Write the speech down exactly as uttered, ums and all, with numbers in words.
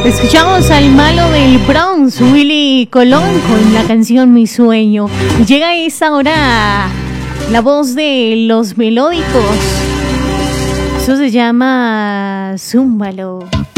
Escuchamos al malo del Bronx, Willy Colón, con la canción Mi Sueño. Llega a esta hora la voz de Los Melódicos. Eso se llama Zúmbalo.